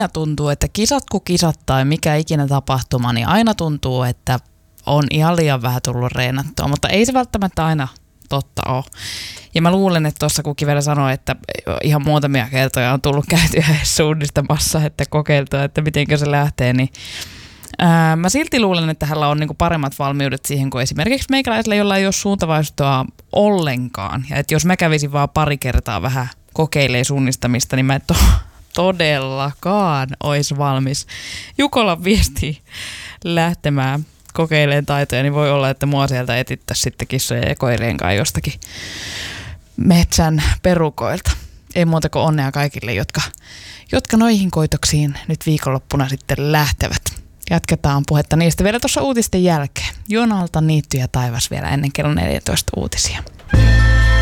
tuntuu, että kisat kun kisat tai mikä ikinä tapahtuma, niin aina tuntuu, että on ihan liian vähän tullut reenattua, mutta ei se välttämättä aina totta ole. Ja mä luulen, että tuossa kun Kivelä sanoi, että ihan muutamia kertoja on tullut käytyä suunnistamassa, että kokeiltua, että mitenkö se lähtee, niin mä silti luulen, että hänellä on niinku paremmat valmiudet siihen kuin esimerkiksi meikäläisellä, jolla ei ole suuntavaistoa ollenkaan. Ja että jos mä kävisin vaan pari kertaa vähän kokeilee suunnistamista, niin mä en todellakaan olisi valmis Jukolan viestiin lähtemään kokeilemaan taitoja, niin voi olla, että mua sieltä etittäisiin sitten kissojen ja koirien kanssa jostakin metsän perukoilta. Ei muuta kuin onnea kaikille, jotka noihin koitoksiin nyt viikonloppuna sitten lähtevät. Jatketaan puhetta niistä vielä tuossa uutisten jälkeen. Jonalta Niitty ja taivas vielä ennen kello 14 uutisia.